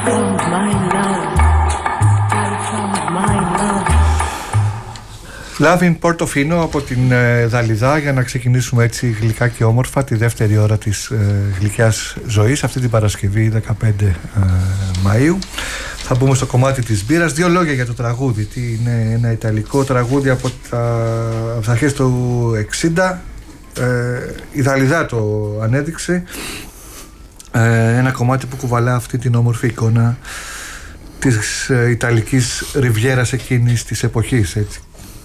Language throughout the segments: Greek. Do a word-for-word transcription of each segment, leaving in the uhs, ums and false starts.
found my love. I found my love. Love in Portofino από την ε, Δαλιδά, για να ξεκινήσουμε έτσι γλυκά και όμορφα τη δεύτερη ώρα της ε, γλυκιάς ζωής αυτή την Παρασκευή δεκαπέντε ε, Μαΐου. Θα μπούμε στο κομμάτι της μπύρας. Δύο λόγια για το τραγούδι. Τι είναι ένα ιταλικό τραγούδι από τα από τις αρχές του εξήντα. Ε, η Δαλιδά το ανέδειξε. Ε, ένα κομμάτι που κουβαλά αυτή την όμορφη εικόνα της ε, Ιταλικής ριβιέρας εκείνης της εποχής, έτσι.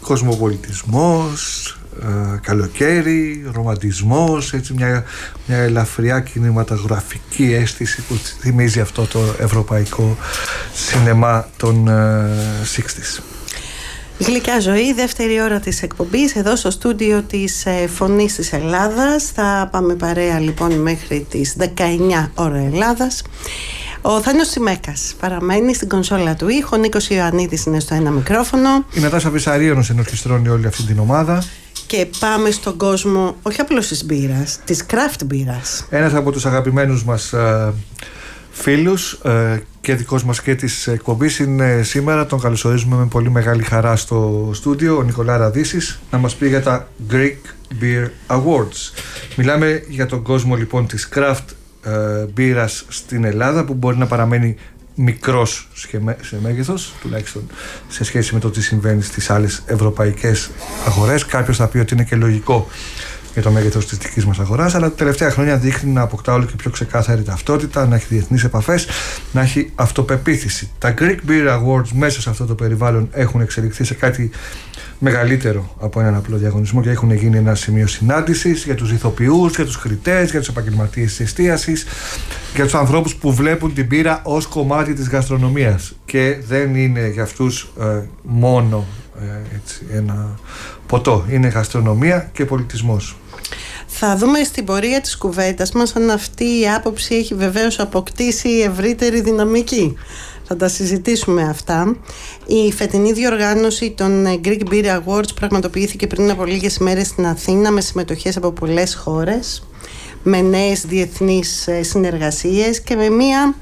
Κοσμοπολιτισμός, ε, καλοκαίρι, ρομαντισμός, έτσι μια, μια ελαφριά κινηματογραφική αίσθηση που θυμίζει αυτό το ευρωπαϊκό σινεμά των ε, εξήντα. Γλυκιά ζωή, δεύτερη ώρα της εκπομπής εδώ στο στούντιο της ε, Φωνής της Ελλάδας. Θα πάμε παρέα λοιπόν μέχρι τις δεκαεννιά ώρα Ελλάδας. Ο Θάνος Τσιμέκας παραμένει στην κονσόλα του ήχου, ο Νίκος Ιωαννίδης είναι στο ένα μικρόφωνο. Η Νατάσα Βυσαρίωνος ενορχιστρώνει όλη αυτή την ομάδα. Και πάμε στον κόσμο, όχι απλώς της μπύρας, της craft μπύρας. Ένας από τους αγαπημένους μας ε, φίλους ε, και δικός μας και της εκπομπής είναι σήμερα, τον καλωσορίζουμε με πολύ μεγάλη χαρά στο στούντιο, ο Νικολά Ραδίσης, να μας πει για τα Greek Beer Awards. Μιλάμε για τον κόσμο λοιπόν της craft ε, μπύρας στην Ελλάδα, που μπορεί να παραμένει μικρός σε μέγεθος, τουλάχιστον σε σχέση με το τι συμβαίνει στις άλλες ευρωπαϊκές αγορές. Κάποιος θα πει ότι είναι και λογικό για το μέγεθος της δικής μας αγοράς, αλλά τα τελευταία χρόνια δείχνει να αποκτά όλο και πιο ξεκάθαρη ταυτότητα, να έχει διεθνείς επαφές, να έχει αυτοπεποίθηση. Τα Greek Beer Awards μέσα σε αυτό το περιβάλλον έχουν εξελιχθεί σε κάτι μεγαλύτερο από έναν απλό διαγωνισμό και έχουν γίνει ένα σημείο συνάντησης για τους ηθοποιούς, για τους κριτές, για τους επαγγελματίες της εστίασης, για τους ανθρώπους που βλέπουν την μπύρα ως κομμάτι της γαστρονομίας και δεν είναι για αυτούς ε, μόνο ε, έτσι, ένα ποτό, είναι γαστρονομία και πολιτισμός. Θα δούμε στην πορεία της κουβέντας μας αν αυτή η άποψη έχει βεβαίως αποκτήσει ευρύτερη δυναμική. Θα τα συζητήσουμε αυτά. Η φετινή διοργάνωση των Greek Beer Awards πραγματοποιήθηκε πριν από λίγες μέρες στην Αθήνα με συμμετοχές από πολλές χώρες, με νέες διεθνείς συνεργασίες και με μία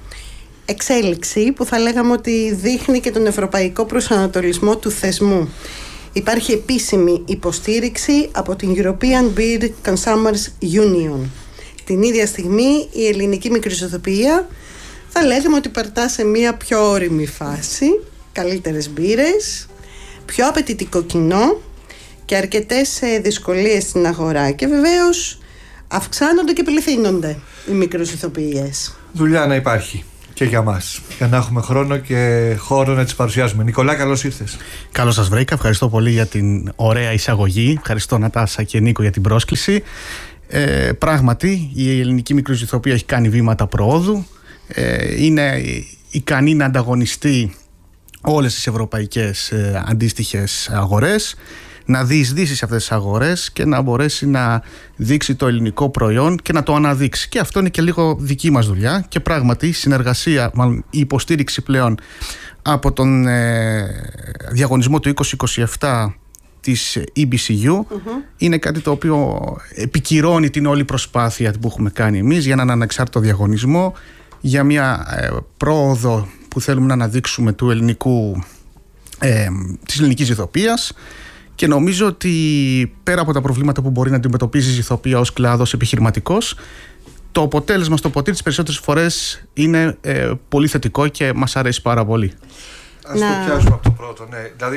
εξέλιξη που θα λέγαμε ότι δείχνει και τον ευρωπαϊκό προσανατολισμό του θεσμού. Υπάρχει επίσημη υποστήριξη από την European Beer Consumers Union. Την ίδια στιγμή η ελληνική μικροζωοποιία θα λέγαμε ότι περτά σε μια πιο όριμη φάση, καλύτερες μπύρες, πιο απαιτητικό κοινό και αρκετές δυσκολίες στην αγορά, και βεβαίως αυξάνονται και πληθύνονται οι μικροζωοποιίες. Δουλειά να υπάρχει και για μας, για να έχουμε χρόνο και χώρο να τις παρουσιάζουμε. Νικολά, καλώς ήρθες. Καλώς σας βρήκα, ευχαριστώ πολύ για την ωραία εισαγωγή. Ευχαριστώ Νατάσα και Νίκο για την πρόσκληση. ε, Πράγματι η ελληνική μικροζωοποιία έχει κάνει βήματα προόδου, ε, είναι ικανή να ανταγωνιστεί όλες τις ευρωπαϊκές ε, αντίστοιχες αγορές, να διεισδύσει σε αυτές τις αγορές και να μπορέσει να δείξει το ελληνικό προϊόν και να το αναδείξει. Και αυτό είναι και λίγο δική μας δουλειά, και πράγματι η συνεργασία, μάλλον η υποστήριξη πλέον από τον ε, διαγωνισμό του είκοσι είκοσι επτά της ι μπι σι γιου mm-hmm. είναι κάτι το οποίο επικυρώνει την όλη προσπάθεια που έχουμε κάνει εμείς για έναν ανεξάρτητο διαγωνισμό, για μια ε, πρόοδο που θέλουμε να αναδείξουμε του ελληνικού, ε, της ελληνικής ηθοποιίας. Και νομίζω ότι πέρα από τα προβλήματα που μπορεί να αντιμετωπίζει η ηθοποιία ως κλάδος επιχειρηματικός, το αποτέλεσμα στο ποτήρι τις περισσότερες φορές είναι ε, πολύ θετικό και μας αρέσει πάρα πολύ. Ας να... το πιάσουμε από το πρώτο, ναι. Δηλαδή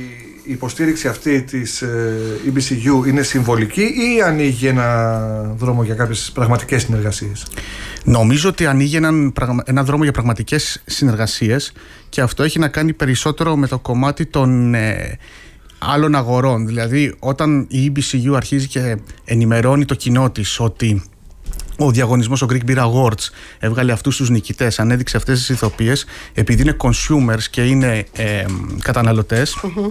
η υποστήριξη αυτή της ε, ι μπι σι γιου είναι συμβολική ή ανοίγει ένα δρόμο για κάποιες πραγματικές συνεργασίες? Νομίζω ότι ανοίγει έναν, ένα δρόμο για πραγματικές συνεργασίες, και αυτό έχει να κάνει περισσότερο με το κομμάτι των ε, άλλων αγορών. Δηλαδή όταν η ι μπι σι γιου αρχίζει και ενημερώνει το κοινό της ότι ο διαγωνισμός, ο Greek Beer Awards, έβγαλε αυτούς τους νικητές, ανέδειξε αυτές τις ηθοποιίες, επειδή είναι consumers και είναι ε, καταναλωτές, mm-hmm.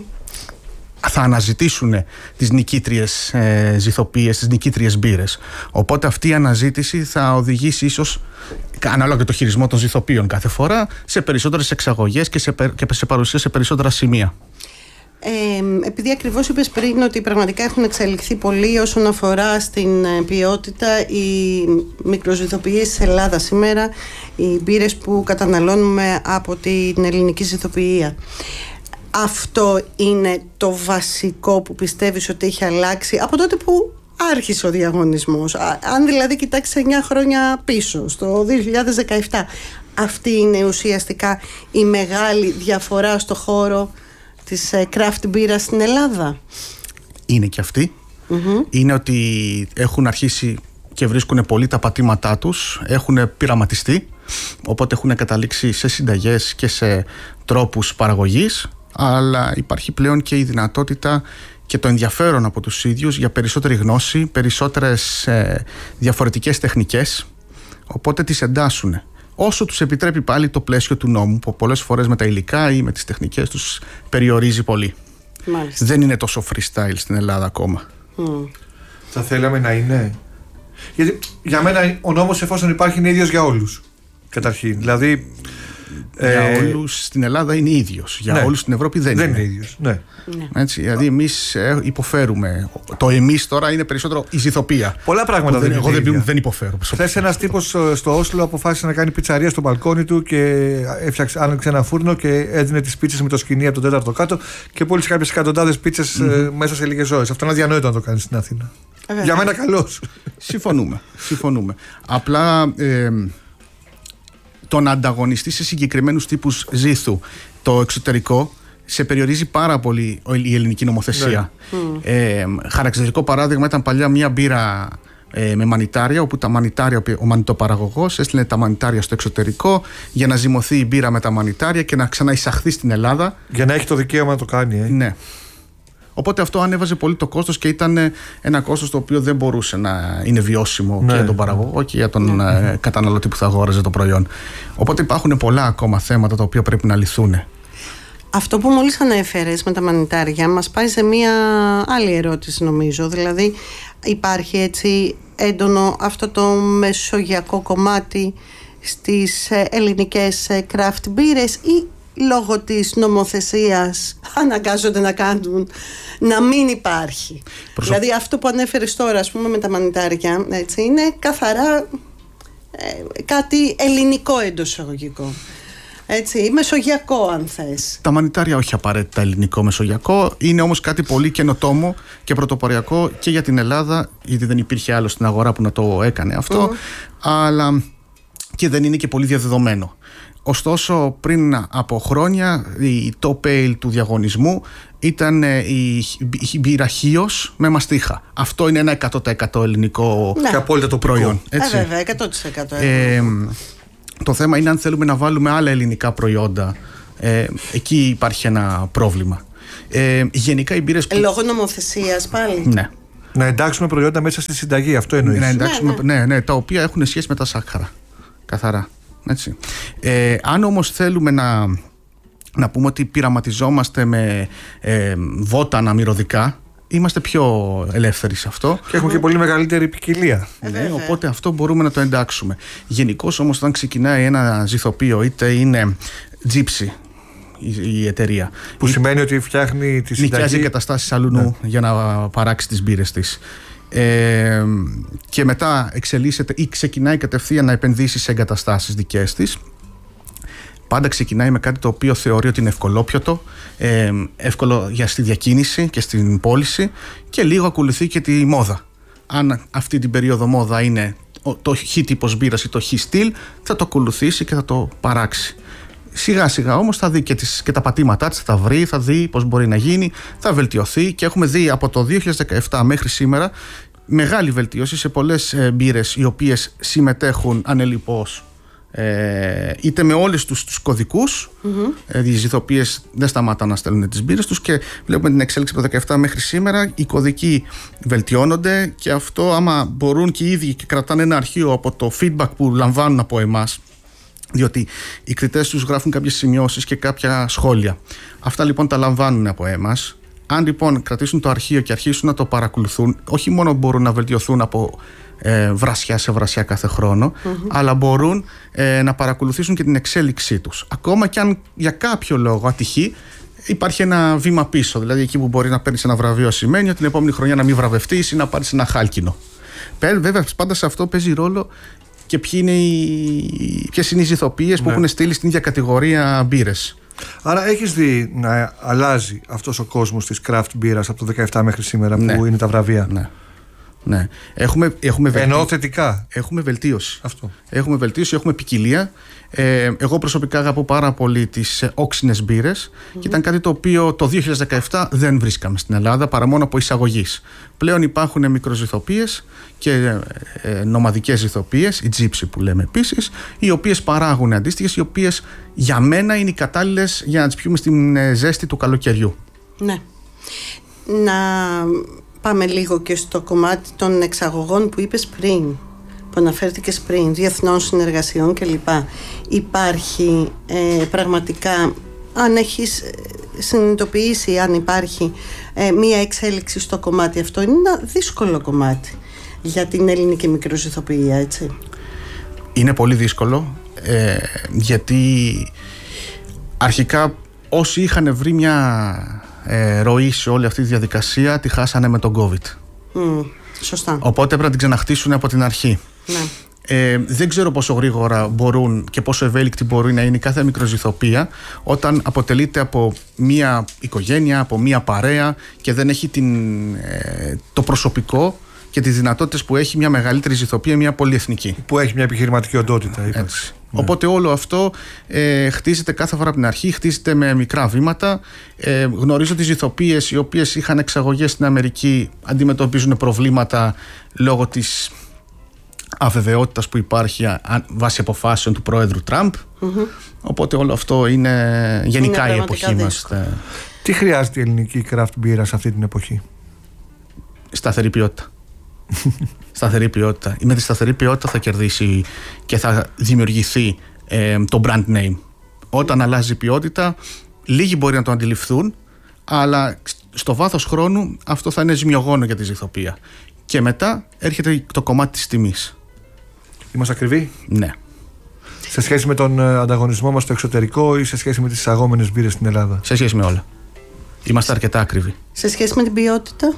θα αναζητήσουν τις νικήτριες ε, ηθοποιίες, τις νικήτριες μπύρες. Οπότε αυτή η αναζήτηση θα οδηγήσει ίσως, ανάλογα και το χειρισμό των ηθοποιών κάθε φορά, σε περισσότερες εξαγωγές και σε, και σε παρουσία σε περισσότερα σημεία. Ε, επειδή ακριβώς είπες πριν ότι πραγματικά έχουν εξελιχθεί πολύ όσον αφορά στην ποιότητα οι μικροζυθοποιίες της Ελλάδας σήμερα, οι μπύρες που καταναλώνουμε από την ελληνική ζυθοποιία. Αυτό είναι το βασικό που πιστεύεις ότι έχει αλλάξει από τότε που άρχισε ο διαγωνισμός? Αν δηλαδή κοιτάξεις εννιά χρόνια πίσω, στο δύο χιλιάδες δεκαεπτά, αυτή είναι ουσιαστικά η μεγάλη διαφορά στο χώρο της craft μπύρας στην Ελλάδα? Είναι και αυτή. Mm-hmm. Είναι ότι έχουν αρχίσει και βρίσκουν πολύ τα πατήματά τους, έχουν πειραματιστεί, οπότε έχουν καταλήξει σε συνταγές και σε τρόπους παραγωγής, αλλά υπάρχει πλέον και η δυνατότητα και το ενδιαφέρον από τους ίδιους για περισσότερη γνώση, περισσότερες ε, διαφορετικές τεχνικές, οπότε τις εντάσσουν. Όσο τους επιτρέπει πάλι το πλαίσιο του νόμου, που πολλές φορές με τα υλικά ή με τις τεχνικές τους περιορίζει πολύ. Μάλιστα. Δεν είναι τόσο freestyle στην Ελλάδα ακόμα. Mm. Θα θέλαμε να είναι. Γιατί για μένα ο νόμος, εφόσον υπάρχει, είναι ίδιος για όλους. Καταρχήν. Δηλαδή. Για ε... όλους στην Ελλάδα είναι ίδιος. Για ναι. όλους στην Ευρώπη δεν, δεν είναι. είναι ίδιος. Ναι. Ναι. Έτσι, δηλαδή εμείς υποφέρουμε. Το εμείς τώρα είναι περισσότερο η ζυθοπία. Πολλά πράγματα δεν, δεν εγώ είναι. δεν, δεν υποφέρω. Χθες ένας τύπος στο Όσλο αποφάσισε να κάνει πιτσαρία στο μπαλκόνι του και έφτιαξε, άνοιξε ένα φούρνο και έδινε τις πίτσες με το σκοινί από τον τέταρτο κάτω και πούλησε κάποιες εκατοντάδες πίτσες mm-hmm. μέσα σε λίγες ώρες. Αυτό είναι αδιανόητο να το κάνει στην Αθήνα. Ε, Για μένα καλώς. Συμφωνούμε. Συμφωνούμε. Απλά. Ε, το να ανταγωνιστεί σε συγκεκριμένους τύπους ζήθου το εξωτερικό σε περιορίζει πάρα πολύ η ελληνική νομοθεσία. Mm. Ε, χαρακτηριστικό παράδειγμα ήταν παλιά μια μπύρα ε, με μανιτάρια, όπου τα μανιτάρια, ο μανιτοπαραγωγός έστειλε τα μανιτάρια στο εξωτερικό για να ζυμωθεί η μπύρα με τα μανιτάρια και να ξαναεισαχθεί στην Ελλάδα. Για να έχει το δικαίωμα να το κάνει. Ε. Ναι. Οπότε αυτό ανέβαζε πολύ το κόστος και ήταν ένα κόστος το οποίο δεν μπορούσε να είναι βιώσιμο ναι. και για τον παραγωγό και για τον ναι. καταναλωτή που θα αγόραζε το προϊόν. Οπότε υπάρχουν πολλά ακόμα θέματα τα οποία πρέπει να λυθούν. Αυτό που μόλις ανέφερες με τα μανιτάρια μας πάει σε μία άλλη ερώτηση, νομίζω. Δηλαδή υπάρχει έτσι έντονο αυτό το μεσογειακό κομμάτι στις ελληνικές craft μπύρες ή λόγω της νομοθεσίας αναγκάζονται να κάνουν να μην υπάρχει? Προσω... Δηλαδή αυτό που ανέφερες τώρα, ας πούμε, με τα μανιτάρια, έτσι, είναι καθαρά ε, κάτι ελληνικό εντός εισαγωγικό. Έτσι, μεσογειακό αν θες. Τα μανιτάρια όχι απαραίτητα ελληνικό μεσογειακό, είναι όμως κάτι πολύ καινοτόμο και πρωτοποριακό και για την Ελλάδα, γιατί δεν υπήρχε άλλο στην αγορά που να το έκανε αυτό, mm. αλλά και δεν είναι και πολύ διαδεδομένο. Ωστόσο, πριν από χρόνια, η top ale του διαγωνισμού ήταν η, η μπύρα Χίος με μαστίχα. Αυτό είναι ένα εκατό τοις εκατό ελληνικό ναι. και απόλυτα το προϊόν. Έτσι. Ε, βέβαια, εκατό τοις εκατό. Ε, το θέμα είναι αν θέλουμε να βάλουμε άλλα ελληνικά προϊόντα. Ε, εκεί υπάρχει ένα πρόβλημα. Ε, γενικά οι μπύρες που... Λόγω νομοθεσίας πάλι. Ναι. Να εντάξουμε προϊόντα μέσα στη συνταγή, αυτό εννοείς? Να εντάξουμε, ναι, ναι. Ναι, ναι, τα οποία έχουν σχέση με τα σάκχαρα. Καθαρά. Έτσι. Ε, αν όμως θέλουμε να, να πούμε ότι πειραματιζόμαστε με ε, βότανα μυρωδικά, είμαστε πιο ελεύθεροι σε αυτό. Και έχουμε και πολύ μεγαλύτερη ποικιλία. Ναι, ε, οπότε αυτό μπορούμε να το εντάξουμε. Γενικώς όμως όταν ξεκινάει ένα ζυθοπείο, είτε είναι Gypsy η, η εταιρεία, που σημαίνει ότι φτιάχνει τη συνταγή, νοικιάζει εγκαταστάσεις αλλού ναι. για να παράξει τις μπύρες της. Ε, και μετά εξελίσσεται ή ξεκινάει κατευθείαν να επενδύσει σε εγκαταστάσεις δικές της. Πάντα ξεκινάει με κάτι το οποίο θεωρεί ότι είναι ευκολόπιωτο, ε, εύκολο για στη διακίνηση και στην πώληση και λίγο ακολουθεί και τη μόδα. Αν αυτή την περίοδο μόδα είναι το χ τύπος μπύρας ή το χ στυλ, θα το ακολουθήσει και θα το παράξει. Σιγά σιγά όμως θα δει και, τις, και τα πατήματά της, θα τα βρει, θα δει πώς μπορεί να γίνει, θα βελτιωθεί και έχουμε δει από το δύο χιλιάδες δεκαεπτά μέχρι σήμερα μεγάλη βελτίωση σε πολλές ε, μπύρες οι οποίες συμμετέχουν ανελιπώς ε, είτε με όλες τους, τους κωδικούς mm-hmm. ε, οι ζυθοποιίες δεν σταματάνε να στέλνουν τις μπύρες τους και βλέπουμε την εξέλιξη από το δεκαεπτά μέχρι σήμερα, οι κωδικοί βελτιώνονται και αυτό άμα μπορούν και οι ίδιοι και κρατάνε ένα αρχείο από το feedback που λαμβάνουν από εμάς, διότι οι κριτές τους γράφουν κάποιες σημειώσεις και κάποια σχόλια. Αυτά λοιπόν τα λαμβάνουν από εμάς. Αν λοιπόν κρατήσουν το αρχείο και αρχίσουν να το παρακολουθούν, όχι μόνο μπορούν να βελτιωθούν από ε, βρασιά σε βρασιά κάθε χρόνο, mm-hmm. αλλά μπορούν ε, να παρακολουθήσουν και την εξέλιξή τους. Ακόμα και αν για κάποιο λόγο ατυχεί, υπάρχει ένα βήμα πίσω. Δηλαδή, εκεί που μπορεί να παίρνεις ένα βραβείο σημαίνει ότι την επόμενη χρονιά να μην βραβευτείς ή να πάρεις ένα χάλκινο. Βέβαια, πάντα σε αυτό παίζει ρόλο και ποιοι είναι οι, ποιες είναι οι ηθοποιίες που ναι. έχουν στείλει στην ίδια κατηγορία μπύρες. Άρα έχεις δει να αλλάζει αυτός ο κόσμος της craft μπύρας από το δεκαεπτά μέχρι σήμερα ναι. που είναι τα βραβεία? Ναι. Ναι. Έχουμε, έχουμε βελτίωση. Εννοώ θετικά. Έχουμε βελτίωση. Αυτό. Έχουμε βελτίωση, έχουμε ποικιλία. Ε, εγώ προσωπικά αγαπώ πάρα πολύ τις όξινες μπύρες mm-hmm. και ήταν κάτι το οποίο το δύο χιλιάδες δεκαεπτά δεν βρίσκαμε στην Ελλάδα παρά μόνο από εισαγωγής. Πλέον υπάρχουν μικροζυθοποιίες και ε, νομαδικές ζυθοποιίες, οι τζίψι που λέμε επίσης, οι οποίες παράγουν αντίστοιχες, οι οποίες για μένα είναι οι κατάλληλες για να τις πιούμε στην ε, ζέστη του καλοκαιριού. Ναι. Να πάμε λίγο και στο κομμάτι των εξαγωγών που είπες πριν, που αναφέρθηκες πριν, διεθνών συνεργασιών κλπ. Υπάρχει ε, πραγματικά, αν έχεις συνειδητοποιήσει, αν υπάρχει ε, μία εξέλιξη στο κομμάτι αυτό, είναι ένα δύσκολο κομμάτι για την ελληνική μικροζυθοποιία, έτσι. Είναι πολύ δύσκολο, ε, γιατί αρχικά όσοι είχαν βρει μια ε, ροή σε όλη αυτή τη διαδικασία τη χάσανε με τον COVID. Mm, σωστά. Οπότε πρέπει να την ξαναχτίσουν από την αρχή. Ναι. Ε, δεν ξέρω πόσο γρήγορα μπορούν και πόσο ευέλικτη μπορεί να είναι κάθε μικροζυθοποιία όταν αποτελείται από μία οικογένεια, από μία παρέα και δεν έχει την, ε, το προσωπικό και τις δυνατότητες που έχει μια μεγαλύτερη ζυθοποιία, μια πολυεθνική. Που έχει μια επιχειρηματική οντότητα. Ναι. Οπότε όλο αυτό ε, χτίζεται κάθε φορά από την αρχή, χτίζεται με μικρά βήματα. Ε, γνωρίζω τις ζυθοποιίες οι οποίες είχαν εξαγωγές στην Αμερική αντιμετωπίζουν προβλήματα λόγω της αβεβαιότητας που υπάρχει βάσει αποφάσεων του πρόεδρου Τραμπ. Mm-hmm. Οπότε όλο αυτό είναι γενικά είναι η εποχή μας. Τι χρειάζεται η ελληνική craft μπύρα σε αυτή την εποχή? Σταθερή ποιότητα. Σταθερή ποιότητα. Με τη σταθερή ποιότητα θα κερδίσει και θα δημιουργηθεί ε, το brand name. Όταν αλλάζει η ποιότητα, λίγοι μπορεί να το αντιληφθούν, αλλά στο βάθος χρόνου αυτό θα είναι ζημιογόνο για τη ζυθοποιία. Και μετά έρχεται το κομμάτι της τιμής. Είμαστε ακριβοί? Ναι. Σε σχέση με τον ανταγωνισμό μας στο εξωτερικό ή σε σχέση με τις εισαγόμενες μπύρες στην Ελλάδα? Σε σχέση με όλα. Είμαστε αρκετά ακριβοί. Σε σχέση με την ποιότητα?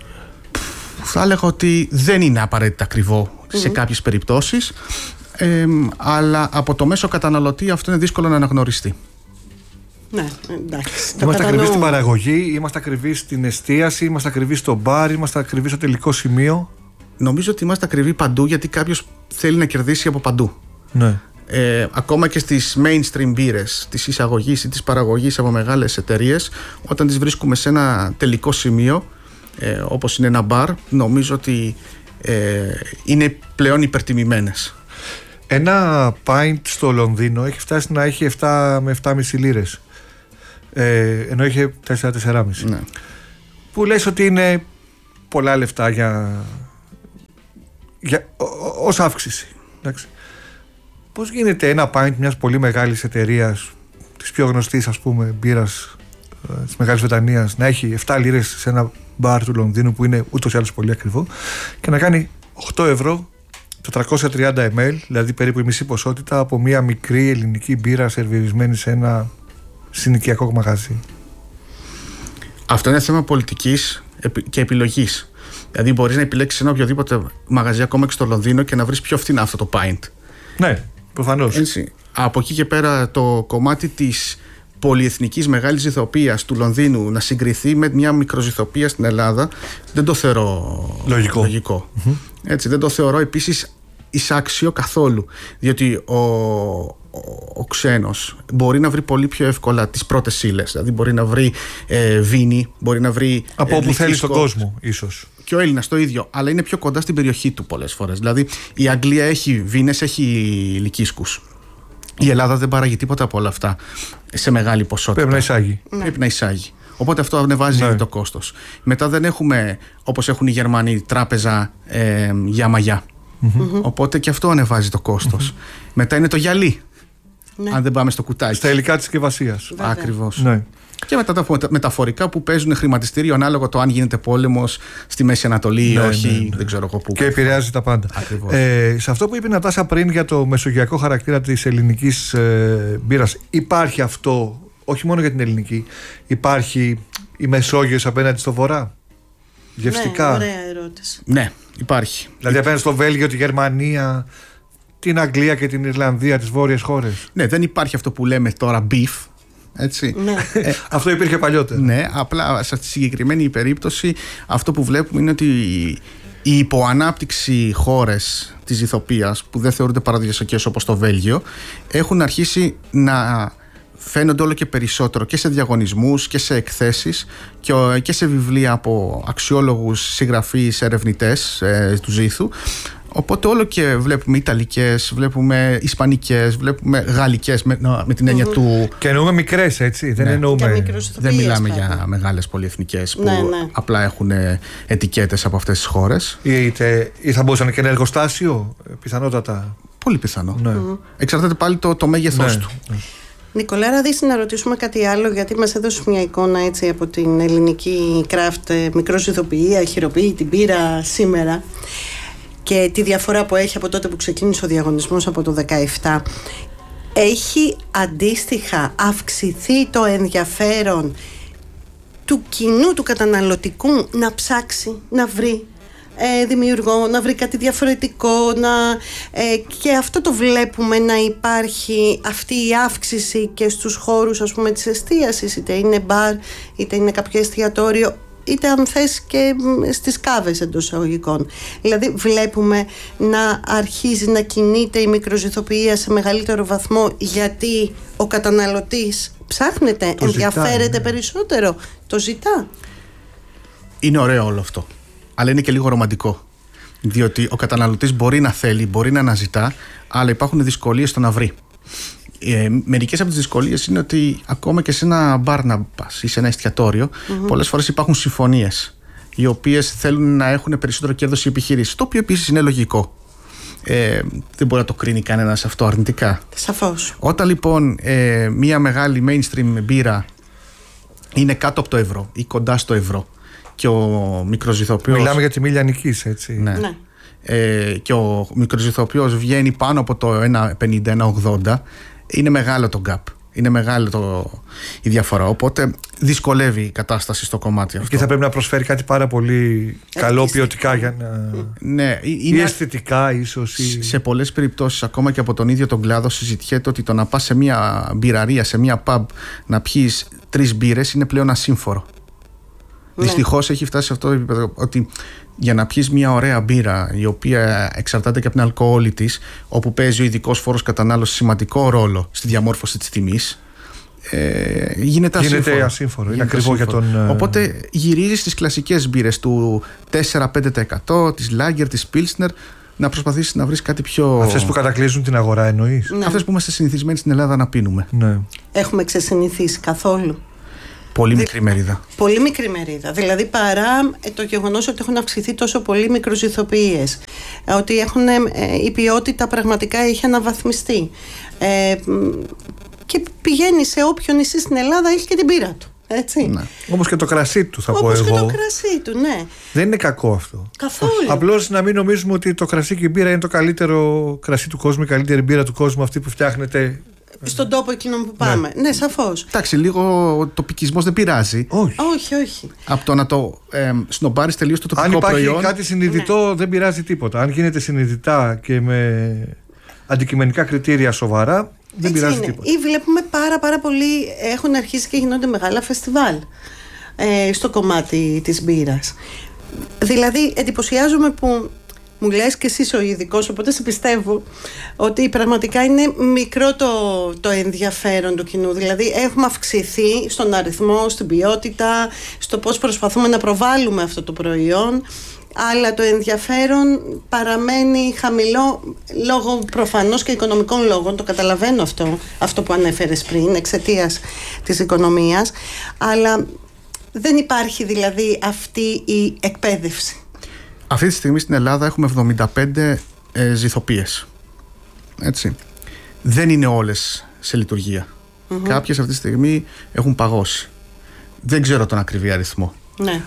Θα έλεγα ότι δεν είναι απαραίτητα ακριβό mm-hmm. σε κάποιες περιπτώσεις, ε, αλλά από το μέσο καταναλωτή αυτό είναι δύσκολο να αναγνωριστεί. Ναι, εντάξει. Είμαστε ακριβείς στην παραγωγή, είμαστε ακριβείς στην εστίαση, είμαστε ακριβείς στο μπαρ, είμαστε ακριβείς στο τελικό σημείο. Νομίζω ότι είμαστε ακριβείς παντού, γιατί κάποιος θέλει να κερδίσει από παντού. Ναι. Ε, ακόμα και στις mainstream μπύρες της εισαγωγής ή της παραγωγής από μεγάλες εταιρείες, όταν τις βρίσκουμε σε ένα τελικό σημείο, ε, όπως είναι ένα μπαρ, νομίζω ότι ε, είναι πλέον υπερτιμημένες. Ένα pint στο Λονδίνο έχει φτάσει να έχει επτά με επτά και μισή λίρες, ε, ενώ είχε τέσσερα με τέσσερα και μισή. Ναι. Που λες ότι είναι πολλά λεφτά για, για, ως αύξηση. Εντάξει. Πώς γίνεται ένα pint μιας πολύ μεγάλης εταιρείας, της πιο γνωστής ας πούμε μπύρας της Μεγάλης Βρετανίας, να έχει επτά λίρες σε ένα μπαρ του Λονδίνου που είναι ούτως ή άλλως πολύ ακριβό, και να κάνει οκτώ ευρώ τετρακόσια τριάντα μιλιλίτρα, δηλαδή περίπου η μισή ποσότητα από μια μικρή ελληνική μπύρα σερβιρισμένη σε ένα συνοικιακό μαγαζί? Αυτό είναι θέμα πολιτικής και επιλογής. Δηλαδή μπορείς να επιλέξεις ένα οποιοδήποτε μαγαζί ακόμα και στο Λονδίνο και να βρεις πιο φθηνά αυτό το pint. Ναι, προφανώς. Έτσι. Από εκεί και πέρα το κομμάτι της πολυεθνικής μεγάλης ζυθοποιίας του Λονδίνου να συγκριθεί με μια μικροζυθοποιία στην Ελλάδα δεν το θεωρώ λογικό. λογικό. Mm-hmm. Έτσι, δεν το θεωρώ επίσης εισάξιο καθόλου, διότι ο, ο, ο ξένος μπορεί να βρει πολύ πιο εύκολα τις πρώτες ύλες, δηλαδή μπορεί να βρει ε, βίνι, μπορεί να βρει από όπου θέλει στον κόσμο ίσως. Και ο Έλληνας το ίδιο, αλλά είναι πιο κοντά στην περιοχή του πολλές φορές. Δηλαδή η Αγγλία έχει βίνες, έχει λυκίσκους. Η Ελλάδα δεν παράγει τίποτα από όλα αυτά σε μεγάλη ποσότητα. Πρέπει να εισάγει. Πρέπει να εισάγει. Οπότε αυτό ανεβάζει ναι. το κόστος. Μετά δεν έχουμε, όπως έχουν οι Γερμανοί, τράπεζα ε, για μαγιά. Mm-hmm. Οπότε και αυτό ανεβάζει το κόστος. Mm-hmm. Μετά είναι το γυαλί. Ναι. Αν δεν πάμε στο κουτάκι. Στα υλικά της συσκευασίας. Ακριβώς. Ναι. Και μετά τα μεταφορικά που παίζουν χρηματιστήριο ανάλογα το αν γίνεται πόλεμος στη Μέση Ανατολή ή ναι, όχι. Ναι, ναι. Δεν ξέρω εγώ πού. Και επηρεάζει τα πάντα. Ε, σε αυτό που είπε η Νατάσα πριν για το μεσογειακό χαρακτήρα της ελληνικής ε, μπύρας, υπάρχει αυτό όχι μόνο για την ελληνική, υπάρχει η Μεσόγειος απέναντι στο βορρά? Γευστικά. Ναι, ωραία ερώτηση. Ναι, υπάρχει. Δηλαδή απέναντι στο Βέλγιο, τη Γερμανία, την Αγγλία και την Ιρλανδία, τις βόρειες χώρες. Ναι, δεν υπάρχει αυτό που λέμε τώρα beef. Έτσι. Ναι. Ε, Αυτό υπήρχε παλιότερα. Ναι, απλά σε αυτή τη συγκεκριμένη περίπτωση αυτό που βλέπουμε είναι ότι η υποανάπτυξη χώρες της Ηθοποιίας που δεν θεωρούνται παραδοσιακές όπως το Βέλγιο έχουν αρχίσει να φαίνονται όλο και περισσότερο και σε διαγωνισμούς και σε εκθέσεις και σε βιβλία από αξιόλογους συγγραφείς, ερευνητές ε, του Ζήθου. Οπότε όλο και βλέπουμε Ιταλικές, βλέπουμε Ισπανικές, βλέπουμε Γαλλικές με, με την έννοια mm-hmm. του... Και εννοούμε μικρές, έτσι, δεν ναι. εννοούμε... Δεν μιλάμε πάντα. για μεγάλες πολυεθνικές που ναι, ναι. απλά έχουν ετικέτες από αυτές τις χώρες. Ή, είτε, ή θα μπορούσαν και ένα εργοστάσιο, πιθανότατα. Πολύ πιθανό. Ναι. Mm-hmm. Εξαρτάται πάλι το, το μέγεθός ναι. του. Ναι. Νικολά Ραδίση, να ρωτήσουμε κάτι άλλο, γιατί μας έδωσε μια εικόνα έτσι από την ελληνική κράφτ, μικρός ηθοποιία, χειροποίη, την πύρα σήμερα και τη διαφορά που έχει από τότε που ξεκίνησε ο διαγωνισμός από το δεκαεπτά. Έχει αντίστοιχα αυξηθεί το ενδιαφέρον του κοινού, του καταναλωτικού να ψάξει, να βρει ε, δημιουργό, να βρει κάτι διαφορετικό να, ε, και αυτό το βλέπουμε να υπάρχει αυτή η αύξηση και στους χώρους, ας πούμε, της εστίασης, είτε είναι μπαρ, είτε είναι κάποιο εστιατόριο, είτε αν θες και στις κάβες εντός εισαγωγικών. Δηλαδή βλέπουμε να αρχίζει να κινείται η μικροζυθοποιία σε μεγαλύτερο βαθμό, γιατί ο καταναλωτής ψάχνεται, το ενδιαφέρεται ζητά, ναι. περισσότερο, το ζητά. Είναι ωραίο όλο αυτό, αλλά είναι και λίγο ρομαντικό, διότι ο καταναλωτής μπορεί να θέλει, μπορεί να αναζητά, αλλά υπάρχουν δυσκολίες στο να βρει. Ε, μερικές από τις δυσκολίες είναι ότι ακόμα και σε ένα μπαρ να πας ή σε ένα εστιατόριο, mm-hmm. πολλές φορές υπάρχουν συμφωνίες οι οποίες θέλουν να έχουν περισσότερο κέρδος οι επιχειρήσεις, το οποίο επίσης είναι λογικό. Ε, δεν μπορεί να το κρίνει κανένας αυτό αρνητικά. Σαφώς. Όταν λοιπόν ε, μια μεγάλη mainstream μπύρα είναι κάτω από το ευρώ ή κοντά στο ευρώ και ο μικροζυθοποιός... Μιλάμε για τη Μίλια Νικής, έτσι. Ναι. ναι. Ε, και ο μικροζυθοποιός βγαίνει πάνω από το ένα πενήντα ένα ογδόντα, είναι μεγάλο το gap. Είναι μεγάλη το, η διαφορά. Οπότε δυσκολεύει η κατάσταση στο κομμάτι αυτό. Και θα πρέπει να προσφέρει κάτι πάρα πολύ καλό ποιοτικά για να... Ναι, είναι... ή αισθητικά ίσως. Ή... Σε πολλές περιπτώσεις, ακόμα και από τον ίδιο τον κλάδο, συζητιέται ότι το να πας σε μια μπειραρία, σε μια pub, να πιεις τρεις μπύρες είναι πλέον ασύμφορο. Ναι. Δυστυχώς έχει φτάσει σε αυτό το επίπεδο ότι για να πιεις μια ωραία μπύρα, η οποία εξαρτάται και από την αλκοόλη της, όπου παίζει ο ειδικός φόρος κατανάλωσης σημαντικό ρόλο στη διαμόρφωση της τιμής, ε, γίνεται ασύμφορο. Γίνεται ασύμφορο. Είναι ακριβό για τον... Οπότε γυρίζεις στις κλασικές μπύρες του τέσσερα με πέντε τοις εκατό, της Lager, της Pilsner, να προσπαθήσεις να βρεις κάτι πιο... Αυτές που κατακλείζουν την αγορά εννοείς? Ναι. Αυτές που είμαστε συνηθισμένοι στην Ελλάδα να πίνουμε. Ναι. Έχουμε ξεσυνηθίσει καθόλου? Πολύ μικρή μερίδα. Πολύ μικρή μερίδα. Δηλαδή παρά το γεγονός ότι έχουν αυξηθεί τόσο πολύ μικροζυθοποιίες, ότι έχουν, ε, η ποιότητα πραγματικά έχει αναβαθμιστεί. Ε, και πηγαίνει σε όποιο νησί στην Ελλάδα, έχει και την πύρα του. Έτσι. Ναι. Όπως και το κρασί του, θα Όπως πω εγώ. Όπως και το κρασί του, ναι. Δεν είναι κακό αυτό. Καθόλου. Απλώς να μην νομίζουμε ότι το κρασί και η μπύρα είναι το καλύτερο κρασί του κόσμου, η καλύτερη μπύρα του κόσμου, αυτή που φτιάχνεται στον τόπο εκείνο που πάμε. Ναι, ναι, σαφώς. Εντάξει, λίγο ο τοπικισμός δεν πειράζει. Όχι, όχι. όχι. Από το να το ε, σνομπάρεις τελείως το τοπικό προϊόν. Αν υπάρχει προϊόν, κάτι συνειδητό, ναι. δεν πειράζει τίποτα. Αν γίνεται συνειδητά και με αντικειμενικά κριτήρια σοβαρά, δεν έτσι πειράζει είναι. τίποτα. Ή βλέπουμε πάρα πάρα πολύ, έχουν αρχίσει και γίνονται μεγάλα φεστιβάλ ε, στο κομμάτι της μπύρας. Δηλαδή εντυπωσιάζομαι που μου λες και εσύ είσαι ο ειδικός, οπότε σε πιστεύω ότι πραγματικά είναι μικρό το, το ενδιαφέρον του κοινού. Δηλαδή έχουμε αυξηθεί στον αριθμό, στην ποιότητα, στο πώς προσπαθούμε να προβάλλουμε αυτό το προϊόν, αλλά το ενδιαφέρον παραμένει χαμηλό λόγω προφανώς και οικονομικών λόγων. Το καταλαβαίνω αυτό, αυτό που ανέφερες πριν, εξαιτίας της οικονομίας, αλλά δεν υπάρχει δηλαδή αυτή η εκπαίδευση. Αυτή τη στιγμή στην Ελλάδα έχουμε εβδομήντα πέντε ε, ζυθοποιίες. Έτσι. Δεν είναι όλες σε λειτουργία. Mm-hmm. Κάποιες αυτή τη στιγμή έχουν παγώσει. Δεν ξέρω τον ακριβή αριθμό. Ναι.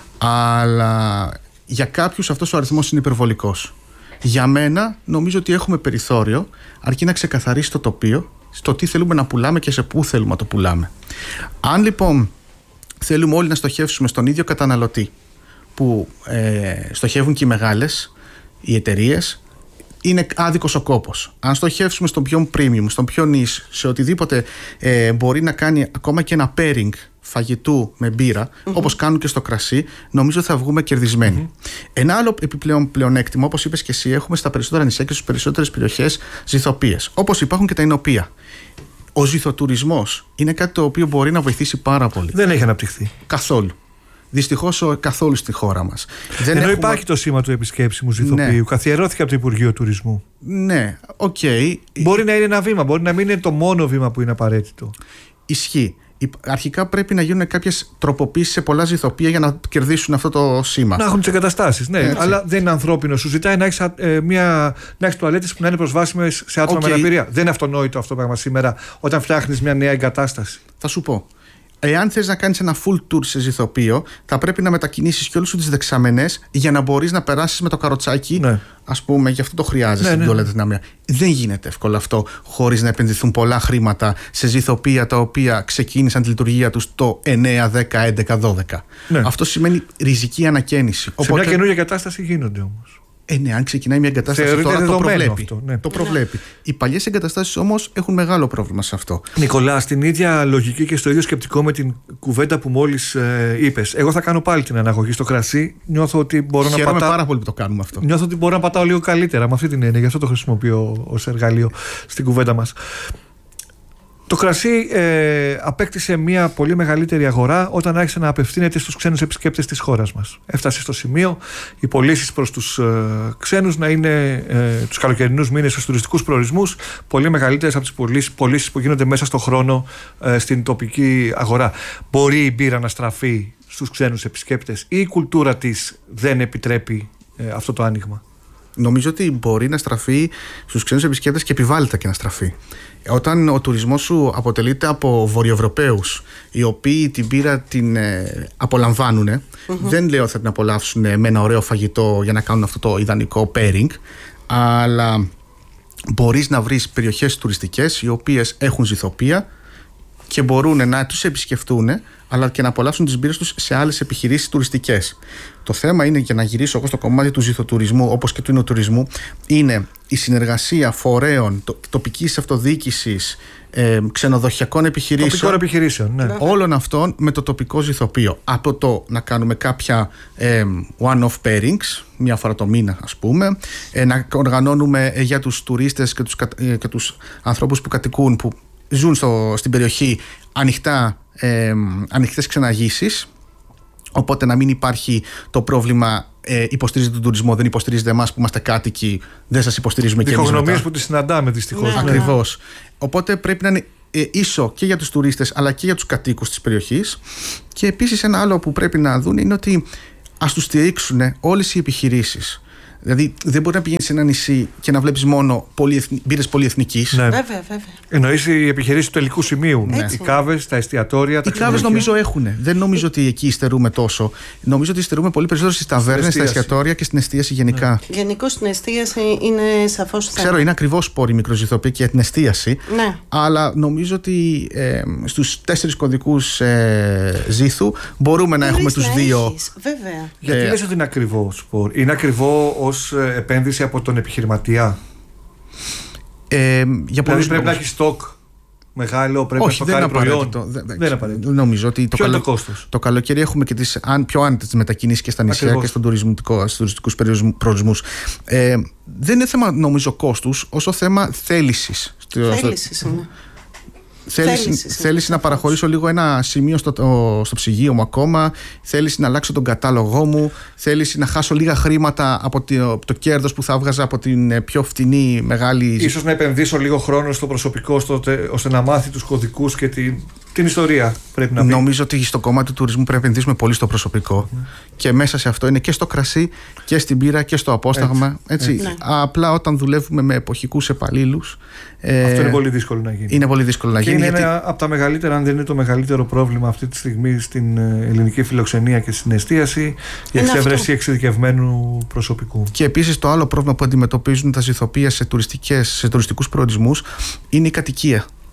Αλλά για κάποιους αυτός ο αριθμός είναι υπερβολικός. Για μένα νομίζω ότι έχουμε περιθώριο, αρκεί να ξεκαθαρίσει το τοπίο στο τι θέλουμε να πουλάμε και σε πού θέλουμε να το πουλάμε. Αν λοιπόν θέλουμε όλοι να στοχεύσουμε στον ίδιο καταναλωτή που ε, στοχεύουν και οι μεγάλες, οι εταιρείες, είναι άδικος ο κόπος. Αν στοχεύσουμε στον πιο premium, στον πιο niche, σε οτιδήποτε ε, μπορεί να κάνει ακόμα και ένα pairing φαγητού με μπύρα, mm-hmm. όπως κάνουν και στο κρασί, νομίζω θα βγούμε κερδισμένοι. Mm-hmm. Ένα άλλο επιπλέον πλεονέκτημα, όπως είπες και εσύ, έχουμε στα περισσότερα νησιά και στις περισσότερες περιοχές ζυθοποιίες. Όπως υπάρχουν και τα εινοπία. Ο ζυθοτουρισμός είναι κάτι το οποίο μπορεί να βοηθήσει πάρα πολύ. Δεν έχει αναπτυχθεί καθόλου. Δυστυχώς καθόλου στη χώρα μας. Δεν Ενώ έχουμε... υπάρχει το σήμα του επισκέψιμου ζυθοποιείου, ναι. καθιερώθηκε από το Υπουργείο Τουρισμού. Ναι, οκ. Okay. Μπορεί να είναι ένα βήμα, μπορεί να μην είναι το μόνο βήμα που είναι απαραίτητο. Ισχύει. Αρχικά πρέπει να γίνουν κάποιες τροποποίησεις σε πολλά ζυθοποιεία για να κερδίσουν αυτό το σήμα. Να έχουν τις εγκαταστάσεις, ναι. Έτσι. Αλλά δεν είναι ανθρώπινο. Σου ζητάει να έχεις, ε, μια, να έχεις τουαλέτες που να είναι προσβάσιμες σε άτομα okay. με αναπηρία. Δεν είναι αυτονόητο αυτό πράγμα σήμερα όταν φτιάχνεις μια νέα εγκατάσταση. Θα σου πω. Εάν θες να κάνεις ένα full tour σε ζυθοποιείο, θα πρέπει να μετακινήσεις και όλες σου τις δεξαμενές για να μπορείς να περάσεις με το καροτσάκι. Ναι. Ας πούμε, γι' αυτό το χρειάζεσαι στην τουαλέτα δυναμία. Δεν γίνεται εύκολο αυτό χωρίς να επενδυθούν πολλά χρήματα σε ζυθοποιεία τα οποία ξεκίνησαν τη λειτουργία τους το εννιά, δέκα, έντεκα, δώδεκα. Ναι. Αυτό σημαίνει ριζική ανακαίνιση. Σε Οπότε... μια καινούργια κατάσταση γίνονται όμως. Ε, ναι, αν ξεκινάει μια εγκατάσταση Θεωρείται τώρα το προβλέπει. Αυτό, ναι. Το προβλέπει. Ναι. Οι παλιές εγκαταστάσεις όμως έχουν μεγάλο πρόβλημα σε αυτό. Νικολά, στην ίδια λογική και στο ίδιο σκεπτικό με την κουβέντα που μόλις ε, είπες, εγώ θα κάνω πάλι την αναγωγή στο κρασί. Νιώθω ότι μπορώ Χαίρομαι να πατάω. πάρα πολύ που το κάνουμε αυτό. Νιώθω ότι μπορώ να πατάω λίγο καλύτερα με αυτή την έννοια. Γι' αυτό το χρησιμοποιώ ως εργαλείο στην κουβέντα μας. Το κρασί ε, απέκτησε μια πολύ μεγαλύτερη αγορά όταν άρχισε να απευθύνεται στους ξένους επισκέπτες της χώρας μας. Έφτασε στο σημείο οι πωλήσεις προς τους ε, ξένους να είναι ε, τους καλοκαιρινούς μήνες στους τουριστικούς προορισμούς πολύ μεγαλύτερες από τις πωλήσεις που γίνονται μέσα στον χρόνο ε, στην τοπική αγορά. Μπορεί η μπύρα να στραφεί στους ξένους επισκέπτες ή η κουλτούρα της δεν επιτρέπει ε, αυτό το άνοιγμα? Νομίζω ότι μπορεί να στραφεί στους ξένους επισκέπτες και επιβάλλεται και να στραφεί. Όταν ο τουρισμός σου αποτελείται από Βορειοευρωπαίους οι οποίοι την μπύρα την ε, απολαμβάνουν, mm-hmm. δεν λέω θα την απολαύσουν με ένα ωραίο φαγητό για να κάνουν αυτό το ιδανικό pairing, αλλά μπορείς να βρεις περιοχές τουριστικές οι οποίες έχουν ζυθοποιεία και μπορούν να τους επισκεφτούν, αλλά και να απολαύσουν τις μπύρες τους σε άλλες επιχειρήσεις τουριστικές. Το θέμα είναι, για να γυρίσω εγώ στο κομμάτι του ζυθοτουρισμού όπως και του εινοτουρισμού, είναι η συνεργασία φορέων, τοπικής αυτοδιοίκησης, ε, ξενοδοχειακών επιχειρήσεων, τοπικών επιχειρήσεων ναι. όλων αυτών με το τοπικό ζυθοποιείο. Από το να κάνουμε κάποια ε, one-off pairings, μία φορά το μήνα ας πούμε, ε, να οργανώνουμε ε, για τους τουρίστες και τους, ε, και τους ανθρώπους που κατοικούν, που ζουν στο, στην περιοχή, ανοιχτά, ε, ανοιχτές ξεναγήσεις, οπότε να μην υπάρχει το πρόβλημα ε, υποστηρίζετε τον τουρισμό, δεν υποστηρίζετε εμάς που είμαστε κάτοικοι, δεν σας υποστηρίζουμε και εμείς. Διχογνωμίες που τις συναντάμε δυστυχώς. Ναι, ακριβώς. Ναι. Οπότε πρέπει να είναι ε, ίσο και για τους τουρίστες αλλά και για τους κατοίκους της περιοχής. Και επίσης ένα άλλο που πρέπει να δουν είναι ότι ας τους στηρίξουν όλες οι επιχειρήσεις. Δηλαδή δεν μπορεί να πηγαίνει σε ένα νησί και να βλέπεις μόνο πολυεθνι... μπύρες πολυεθνικής. Ναι. Βέβαια, βέβαια. Εννοείς οι επιχειρήσεις του τελικού σημείου. Ναι. Οι κάβες, τα εστιατόρια, τα Οι κάβες νομίζω έχουν. Δεν νομίζω ότι εκεί υστερούμε τόσο. Νομίζω ότι υστερούμε πολύ περισσότερο στις ταβέρνες, στα εστιατόρια και στην εστίαση γενικά. Ναι. Γενικώς στην εστίαση είναι σαφώς θέμα. Ξέρω, είναι ακριβώς σπόροι μικροζυθοποιοί και για την εστίαση. Ναι. Αλλά νομίζω ότι ε, στους τέσσερις κωδικούς ε, ζήθου μπορούμε να έχουμε τους δύο. Βέβαια. Γιατί ε, λες ότι είναι ακριβό σπορ? Είναι ακριβό ως επένδυση από τον επιχειρηματία. Ε, για δηλαδή πρέπει να έχει στόκ μεγάλο, πρέπει Όχι, να στοκάρει προϊόν. Δεν, δεν είναι απαραίτητο. Νομίζω ότι το, καλο... το, κόστος? το καλοκαίρι έχουμε και τις αν, πιο άνετες μετακινήσεις και στα νησιά Ακριβώς. και στον στους τουριστικούς προορισμούς. Ε, δεν είναι θέμα νομίζω κόστους, όσο θέμα θέλησης. Θέλησης είναι. Θέληση, θέληση να παραχωρήσω λίγο ένα σημείο στο, το, στο ψυγείο μου ακόμα. Θέληση να αλλάξω τον κατάλογό μου. Θέληση να χάσω λίγα χρήματα από το, το κέρδος που θα βγάζα από την πιο φτηνή μεγάλη. Ίσως να επενδύσω λίγο χρόνο στο προσωπικό στο, ώστε να μάθει τους κωδικούς και την, την ιστορία. Πρέπει να πει. Νομίζω ότι στο κομμάτι του τουρισμού πρέπει να επενδύσουμε πολύ στο προσωπικό. Mm. Και μέσα σε αυτό είναι και στο κρασί και στην μπύρα και στο απόσταγμα. Έτσι. Έτσι. Ναι. Απλά όταν δουλεύουμε με εποχικούς επαλλήλους. Αυτό είναι πολύ δύσκολο να γίνει. Είναι πολύ δύσκολο να και γίνει. Είναι γιατί... ένα από τα μεγαλύτερα, αν δεν είναι το μεγαλύτερο πρόβλημα αυτή τη στιγμή στην ελληνική φιλοξενία και στην εστίαση, η εξέβρεση εξειδικευμένου προσωπικού. Και επίσης το άλλο πρόβλημα που αντιμετωπίζουν τα ζυθοποιεία σε, σε τουριστικούς προορισμούς είναι η κατοικία.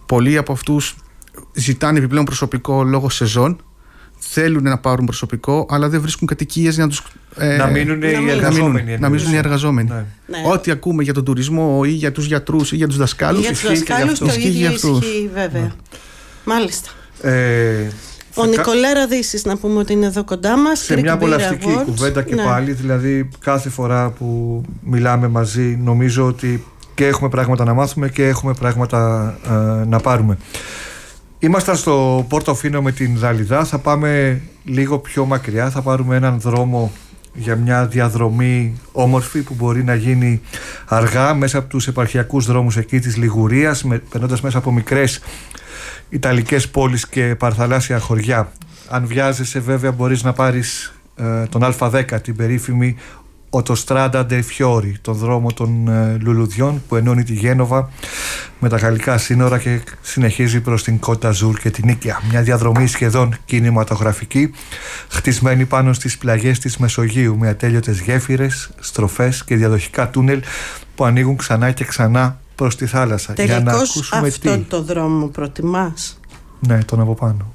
πολλοί από αυτούς ζητάνε επιπλέον προσωπικό λόγω σεζόν. Θέλουν να πάρουν προσωπικό, αλλά δεν βρίσκουν κατοικίες για να τους. Ε, να μείνουν οι εργαζόμενοι. Να μείνουν οι εργαζόμενοι. Ναι. Ό,τι ακούμε για τον τουρισμό ή για τους γιατρούς ή για τους δασκάλους. Για τους δασκάλους το ίδιο ισχύει, βέβαια. Ναι. Μάλιστα. Ε, Ο κα... Νικολέρα Δύσης, να πούμε ότι είναι εδώ κοντά μας. Σε μια απολαυστική κουβέντα και ναι. πάλι, δηλαδή κάθε φορά που μιλάμε μαζί, νομίζω ότι και έχουμε πράγματα να μάθουμε και έχουμε πράγματα ε, να πάρουμε. Ήμασταν στο Πορτοφίνο με την Δαλιδά, θα πάμε λίγο πιο μακριά, θα πάρουμε έναν δρόμο για μια διαδρομή όμορφη που μπορεί να γίνει αργά μέσα από τους επαρχιακούς δρόμους εκεί της Λιγουρίας, περνώντας μέσα από μικρές ιταλικές πόλεις και παρθαλάσσια χωριά. Αν βιάζεσαι βέβαια μπορείς να πάρεις ε, τον Α δέκα, την περίφημη Autostrada dei Fiori, τον δρόμο των ε, λουλουδιών που ενώνει τη Γένοβα με τα γαλλικά σύνορα και συνεχίζει προς την Κότα Ζουρ και την Νίκαια. Μια διαδρομή σχεδόν κινηματογραφική, χτισμένη πάνω στις πλαγιές της Μεσογείου με ατέλειωτες γέφυρες, στροφές και διαδοχικά τούνελ που ανοίγουν ξανά και ξανά προς τη θάλασσα. Τελικώς για να ακούσουμε αυτόν τι. το δρόμο προτιμάς? Ναι, τον από πάνω.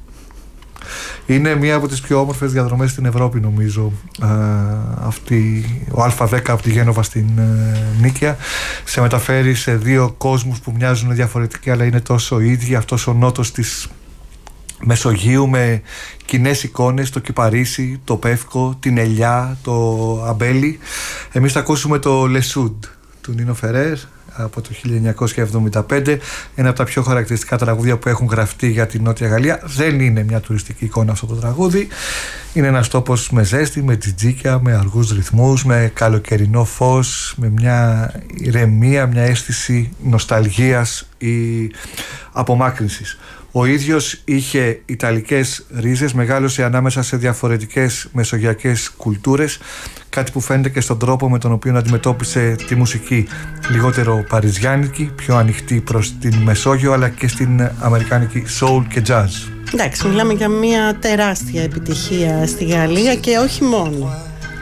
Είναι μία από τις πιο όμορφες διαδρομές στην Ευρώπη, νομίζω, ε, αυτή, ο Α δέκα από τη Γένοβα στην ε, Νίκαια. Σε μεταφέρει σε δύο κόσμους που μοιάζουν διαφορετικοί αλλά είναι τόσο ίδιοι. Αυτός ο νότος της Μεσογείου με κοινές εικόνες, το Κυπαρίσι, το Πεύκο, την Ελιά, το Αμπέλι. Εμείς θα ακούσουμε το Λεσούντ του Νίνο Φερέρ από το χίλια εννιακόσια εβδομήντα πέντε, ένα από τα πιο χαρακτηριστικά τραγούδια που έχουν γραφτεί για την Νότια Γαλλία. Δεν είναι μια τουριστική εικόνα αυτό το τραγούδι, είναι ένας τόπος με ζέστη, με τζιτζίκια, με αργούς ρυθμούς, με καλοκαιρινό φως, με μια ηρεμία, μια αίσθηση νοσταλγίας ή απομάκρυνσης. Ο ίδιος είχε ιταλικές ρίζες, μεγάλωσε ανάμεσα σε διαφορετικές μεσογειακές κουλτούρες, κάτι που φαίνεται και στον τρόπο με τον οποίο αντιμετώπισε τη μουσική. Λιγότερο παριζιάνικη, πιο ανοιχτή προς την Μεσόγειο, αλλά και στην αμερικάνικη soul και jazz. Εντάξει, μιλάμε για μια τεράστια επιτυχία στη Γαλλία και όχι μόνο.